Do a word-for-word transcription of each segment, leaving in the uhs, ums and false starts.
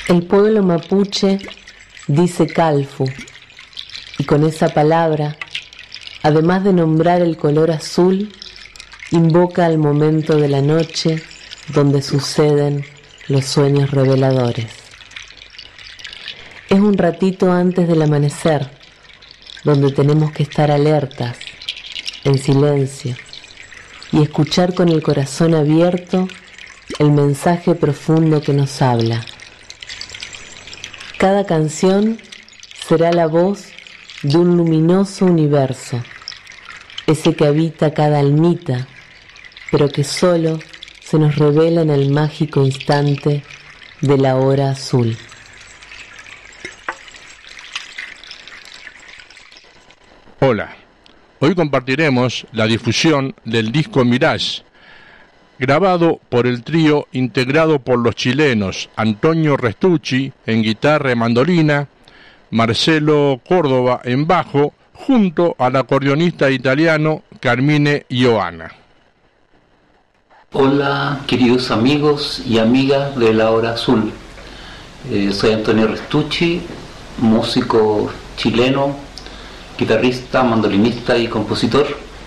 El pueblo mapuche dice calfu, y con esa palabra, además de nombrar el color azul, invoca al momento de la noche donde suceden los sueños reveladores. Es un ratito antes del amanecer, donde tenemos que estar alertas, en silencio, y escuchar con el corazón abierto el mensaje profundo que nos habla. Cada canción será la voz de un luminoso universo, ese que habita cada almita, pero que solo se nos revela en el mágico instante de la hora azul. Hola, hoy compartiremos la difusión del disco Mirage, grabado por el trío integrado por los chilenos Antonio Restucci en guitarra y mandolina, Marcelo Córdoba en bajo, junto al acordeonista italiano Carmine Ioanna. Hola queridos amigos y amigas de La Hora Azul, eh, soy Antonio Restucci, músico chileno, guitarrista, mandolinista y compositor.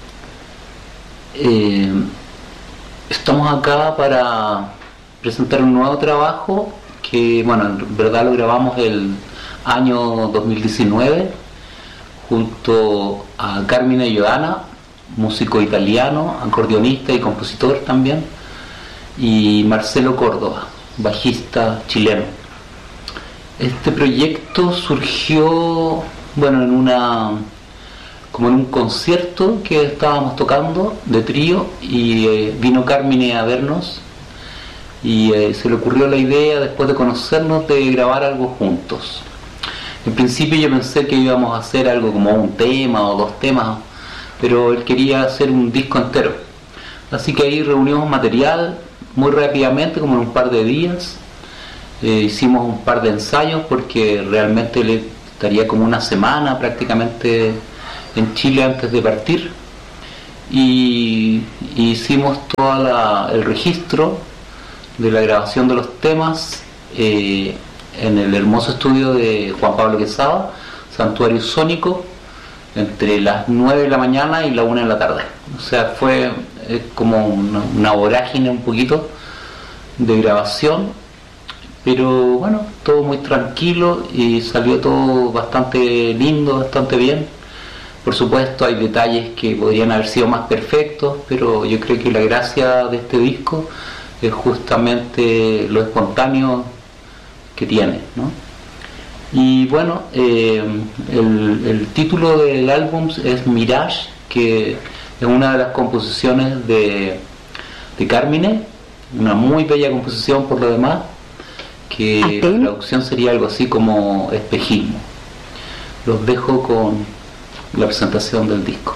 Eh, Estamos acá para presentar un nuevo trabajo que, bueno, en verdad lo grabamos el año dos mil diecinueve junto a Carmine Ioanna, músico italiano, acordeonista y compositor también, y Marcelo Córdoba, bajista chileno. Este proyecto surgió, bueno, en una... como en un concierto que estábamos tocando de trío y eh, vino Carmine a vernos y eh, se le ocurrió la idea, después de conocernos, de grabar algo juntos. En principio yo pensé que íbamos a hacer algo como un tema o dos temas, pero él quería hacer un disco entero. Así que ahí reunimos material muy rápidamente, como en un par de días. Eh, hicimos un par de ensayos porque realmente le estaría como una semana prácticamente en Chile antes de partir, y, y hicimos todo el registro de la grabación de los temas eh, en el hermoso estudio de Juan Pablo Quesada, Santuario Sónico, entre las nueve de la mañana y la una de la tarde. O sea, fue eh, como una, una vorágine un poquito de grabación, pero bueno, todo muy tranquilo y salió todo bastante lindo, bastante bien. Por supuesto hay detalles que podrían haber sido más perfectos, pero yo creo que la gracia de este disco es justamente lo espontáneo que tiene, ¿no? Y bueno, eh, el, el título del álbum es Mirage, que es una de las composiciones de, de Carmine, una muy bella composición por lo demás, que la traducción sería algo así como espejismo. Los dejo con la presentazione del disco.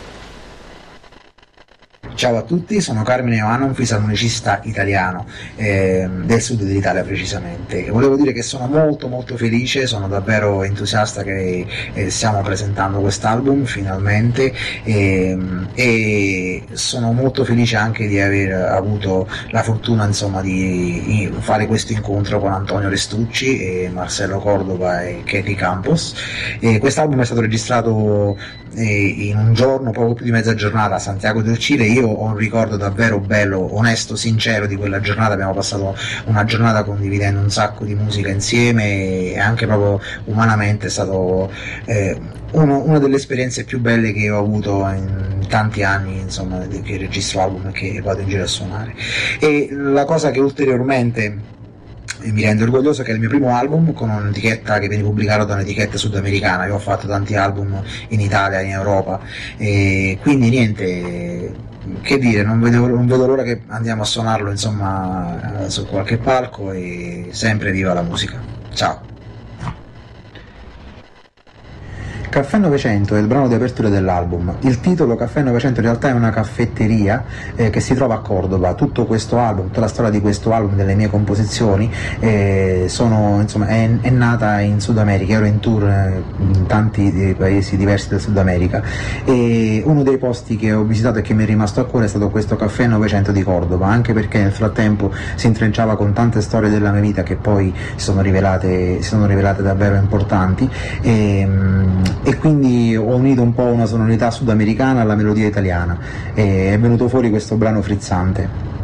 Ciao a tutti, sono Carmine Ioanna, un fisarmonicista italiano, eh, del sud dell'Italia precisamente. E volevo dire che sono molto molto felice, sono davvero entusiasta che eh, stiamo presentando quest'album finalmente, eh, e sono molto felice anche di aver avuto la fortuna, insomma, di, di fare questo incontro con Antonio Restucci e Marcelo Cordova e Kelly Campos. E quest'album è stato registrato in un giorno, poco più di mezza giornata, a Santiago del Cile. Io ho un ricordo davvero bello, onesto, sincero di quella giornata. Abbiamo passato una giornata condividendo un sacco di musica insieme e anche proprio umanamente è stato eh, uno, una delle esperienze più belle che ho avuto in tanti anni, insomma, che registro album e che vado in giro a suonare. E la cosa che ulteriormente mi rende orgoglioso che è il mio primo album con un'etichetta che viene pubblicato da un'etichetta sudamericana. Io ho fatto tanti album in Italia, in Europa, e quindi niente, che dire, non vedo, non vedo l'ora che andiamo a suonarlo, insomma, su qualche palco, e sempre viva la musica. Ciao. Caffè Novecento è il brano di apertura dell'album. Il titolo Caffè Novecento in realtà è una caffetteria eh, che si trova a Cordova. Tutto questo album, tutta la storia di questo album, delle mie composizioni, eh, sono, insomma, è, è nata in Sud America. Ero in tour eh, in tanti eh, paesi diversi del Sud America e uno dei posti che ho visitato e che mi è rimasto a cuore è stato questo Caffè Novecento di Cordova, anche perché nel frattempo si intrecciava con tante storie della mia vita che poi si sono rivelate, si sono rivelate davvero importanti. E, e quindi ho unito un po' una sonorità sudamericana alla melodia italiana e è venuto fuori questo brano frizzante.